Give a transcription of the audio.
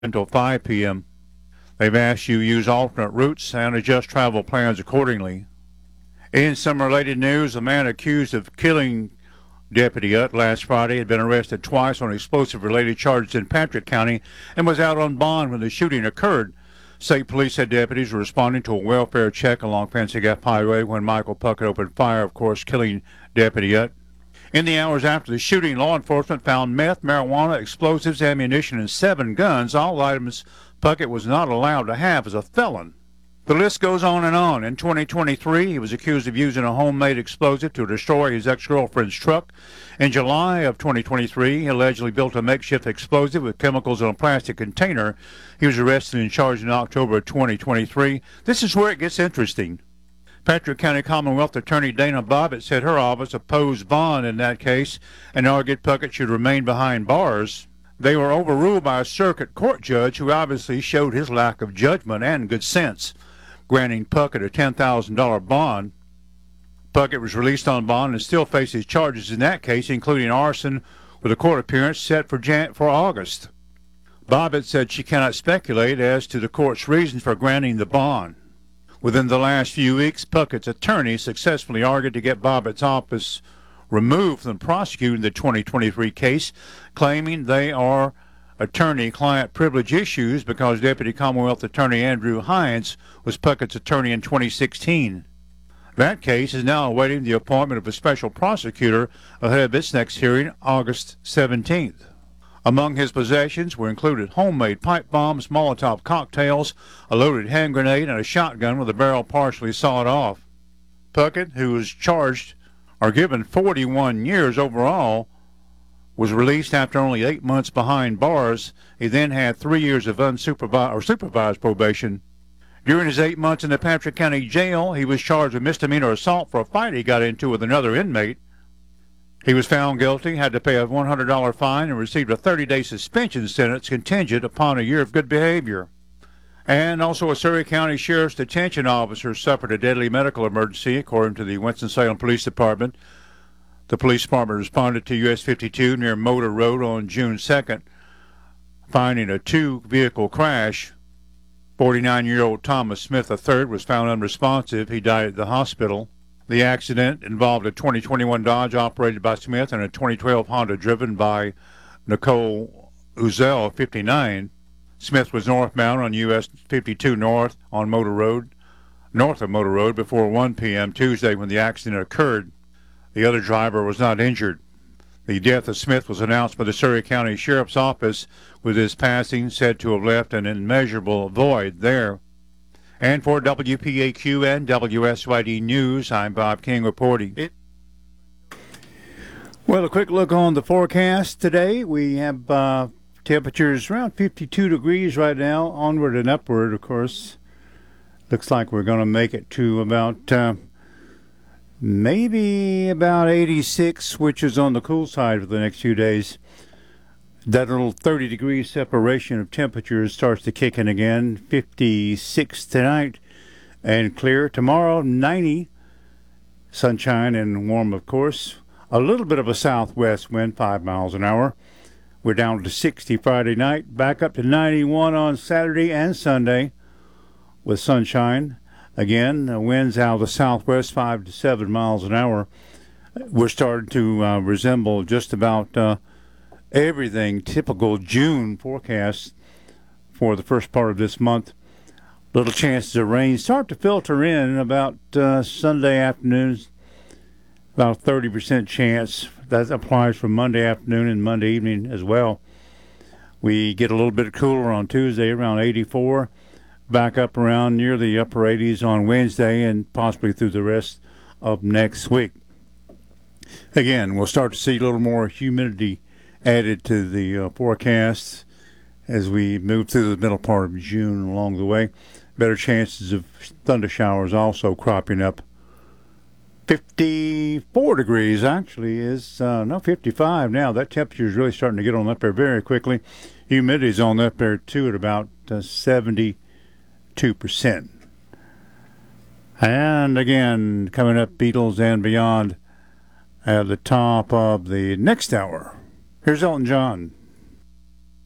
until 5 p.m. They've asked you to use alternate routes and adjust travel plans accordingly. In some related news, a man accused of killing Deputy Utt last Friday had been arrested twice on explosive-related charges in Patrick County and was out on bond when the shooting occurred. State police said deputies were responding to a welfare check along Fancy Gap Highway when Michael Puckett opened fire, of course, killing Deputy Utt. In the hours after the shooting, law enforcement found meth, marijuana, explosives, ammunition, and 7 guns, all items Puckett was not allowed to have as a felon. The list goes on and on. In 2023, he was accused of using a homemade explosive to destroy his ex-girlfriend's truck. In July of 2023, he allegedly built a makeshift explosive with chemicals in a plastic container. He was arrested and charged in October of 2023. This is where it gets interesting. Patrick County Commonwealth Attorney Dana Bobbitt said her office opposed bond in that case and argued Puckett should remain behind bars. They were overruled by a circuit court judge who obviously showed his lack of judgment and good sense, granting Puckett a $10,000 bond. Puckett was released on bond and still faces charges in that case, including arson, with a court appearance set for August. Bobbitt said she cannot speculate as to the court's reasons for granting the bond. Within the last few weeks, Puckett's attorney successfully argued to get Bobbitt's office removed from prosecuting the 2023 case, claiming they are attorney-client privilege issues because Deputy Commonwealth Attorney Andrew Hines was Puckett's attorney in 2016. That case is now awaiting the appointment of a special prosecutor ahead of its next hearing, August 17th. Among his possessions were included homemade pipe bombs, Molotov cocktails, a loaded hand grenade, and a shotgun with the barrel partially sawed off. Puckett, who was charged or given 41 years overall, was released after only 8 months behind bars. He then had 3 years of supervised probation. During his 8 months in the Patrick County Jail, he was charged with misdemeanor assault for a fight he got into with another inmate. He was found guilty, had to pay a $100 fine, and received a 30-day suspension sentence contingent upon a year of good behavior. And also a Surrey County Sheriff's Detention officer suffered a deadly medical emergency, according to the Winston-Salem Police Department. The police department responded to US 52 near Motor Road on June 2nd, finding a 2-vehicle crash. 49-year-old Thomas Smith III was found unresponsive. He died at the hospital. The accident involved a 2021 Dodge operated by Smith and a 2012 Honda driven by Nicole Uzel, 59. Smith was northbound on US 52 north of Motor Road before 1 p.m. Tuesday when the accident occurred. The other driver was not injured. The death of Smith was announced by the Surrey County Sheriff's Office, with his passing said to have left an immeasurable void there. And for WPAQ and WSYD News, I'm Bob King reporting. Well, a quick look on the forecast today. We have temperatures around 52 degrees right now, onward and upward, of course. Looks like we're going to make it to about maybe about 86, which is on the cool side for the next few days. That little 30-degree separation of temperatures starts to kick in again. 56 tonight and clear. Tomorrow, 90. Sunshine and warm, of course. A little bit of a southwest wind, 5 miles an hour. We're down to 60 Friday night. Back up to 91 on Saturday and Sunday with sunshine. Again, winds out of the southwest, 5 to 7 miles an hour. We're starting to resemble just about everything typical June forecast for the first part of this month. Little chances of rain start to filter in about Sunday afternoons, about a 30% chance. That applies for Monday afternoon and Monday evening as well. We get a little bit cooler on Tuesday, around 84, back up around near the upper 80s on Wednesday and possibly through the rest of next week. Again, we'll start to see a little more humidity added to the forecasts as we move through the middle part of June along the way. Better chances of thunder showers also cropping up. 54 degrees actually is, 55 now. That temperature is really starting to get on up there very quickly. Humidity's on up there too at about 72%. And again, coming up, Beatles and Beyond at the top of the next hour. Here's Elton John.